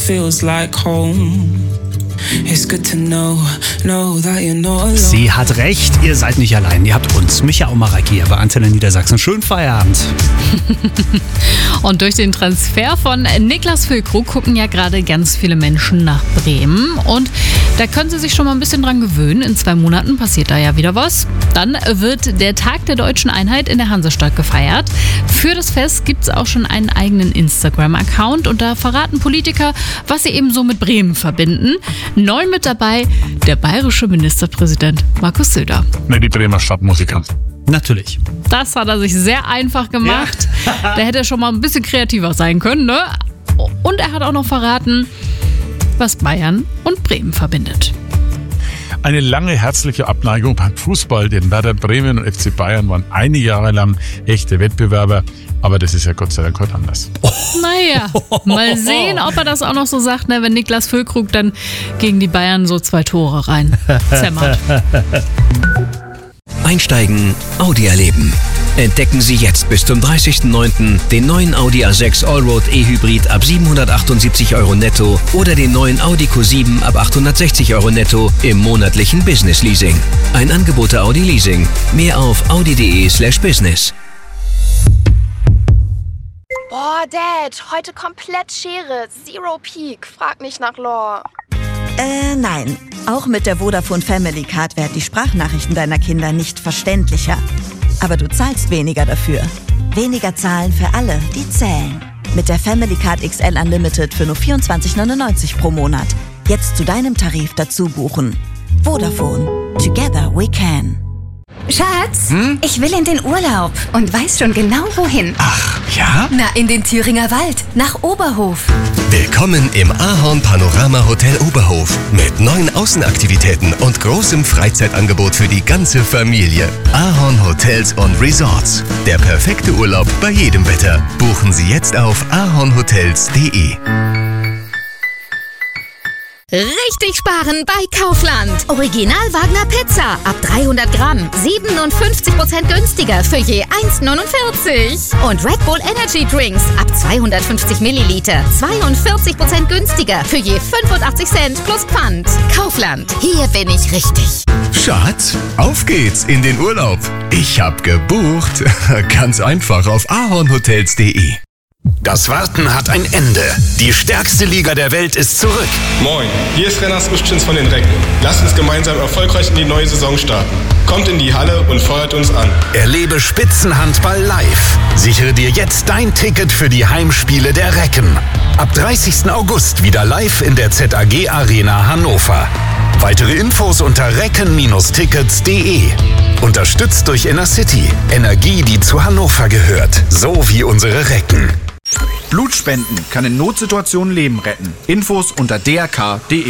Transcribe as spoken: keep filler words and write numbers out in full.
Feels like home. It's good to know, know that you're not alone. Sie hat recht, ihr seid nicht allein. Ihr habt uns, Micha und Mareike hier bei Antenne Niedersachsen. Schönen Feierabend. Und durch den Transfer von Niklas Füllkrug gucken ja gerade ganz viele Menschen nach Bremen. Und da können sie sich schon mal ein bisschen dran gewöhnen. In zwei Monaten passiert da ja wieder was. Dann wird der Tag der deutschen Einheit in der Hansestadt gefeiert. Für das Fest gibt es auch schon einen eigenen Instagram-Account. Und da verraten Politiker, was sie eben so mit Bremen verbinden. Neu mit dabei der bayerische Ministerpräsident Markus Söder. Ne, die Bremer Stadtmusiker. Natürlich. Das hat er sich sehr einfach gemacht. Ja. Da hätte er schon mal ein bisschen kreativer sein können, ne? Und er hat auch noch verraten, was Bayern und Bremen verbindet. Eine lange herzliche Abneigung beim Fußball, denn Werder Bremen und F C Bayern waren einige Jahre lang echte Wettbewerber. Aber das ist ja Gott sei Dank heute anders. Naja, mal sehen, ob er das auch noch so sagt, ne, wenn Niklas Füllkrug dann gegen die Bayern so zwei Tore rein zämmert. Einsteigen, Audi erleben. Entdecken Sie jetzt bis zum dreißigsten neunten den neuen Audi A sechs Allroad E-Hybrid ab siebenhundertachtundsiebzig Euro netto oder den neuen Audi Q sieben ab achthundertsechzig Euro netto im monatlichen Business Leasing. Ein Angebot der Audi Leasing. Mehr auf audi.de slash business. Boah, Dad, heute komplett Schere. Zero Peak. Frag nicht nach Lore. Äh, nein. Auch mit der Vodafone Family Card werden die Sprachnachrichten deiner Kinder nicht verständlicher. Aber du zahlst weniger dafür. Weniger zahlen für alle, die zählen. Mit der Family Card X L Unlimited für nur vierundzwanzig neunundneunzig pro Monat. Jetzt zu deinem Tarif dazu buchen. Vodafone. Together we can. Schatz, hm? Ich will in den Urlaub und weiß schon genau wohin. Ach, ja? Na, in den Thüringer Wald, nach Oberhof. Willkommen im Ahorn Panorama Hotel Oberhof mit neuen Außenaktivitäten und großem Freizeitangebot für die ganze Familie. Ahorn Hotels und Resorts. Der perfekte Urlaub bei jedem Wetter. Buchen Sie jetzt auf ahornhotels punkt de. Richtig sparen bei Kaufland. Original Wagner Pizza ab dreihundert Gramm. siebenundfünfzig Prozent günstiger für je eins neunundvierzig. Und Red Bull Energy Drinks ab zweihundertfünfzig Milliliter. zweiundvierzig Prozent günstiger für je fünfundachtzig Cent plus Pfand. Kaufland. Hier bin ich richtig. Schatz, auf geht's in den Urlaub. Ich hab gebucht. Ganz einfach auf ahornhotels punkt de. Das Warten hat ein Ende. Die stärkste Liga der Welt ist zurück. Moin, hier ist Renas Uschins von den Recken. Lasst uns gemeinsam erfolgreich in die neue Saison starten. Kommt in die Halle und feuert uns an. Erlebe Spitzenhandball live. Sichere dir jetzt dein Ticket für die Heimspiele der Recken. Ab dreißigsten August wieder live in der Z A G Arena Hannover. Weitere Infos unter recken Tickets punkt de. Unterstützt durch Innercity. Energie, die zu Hannover gehört. So wie unsere Recken. Blutspenden kann in Notsituationen Leben retten. Infos unter d r k punkt de.